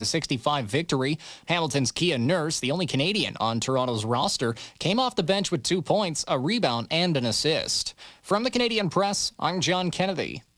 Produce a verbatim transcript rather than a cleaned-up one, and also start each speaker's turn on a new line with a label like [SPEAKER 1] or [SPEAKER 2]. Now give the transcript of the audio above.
[SPEAKER 1] The sixty-five victory. Hamilton's Kia Nurse, the only Canadian on Toronto's roster, came off the bench with two points, a rebound, and an assist. From the Canadian Press, I'm John Kennedy.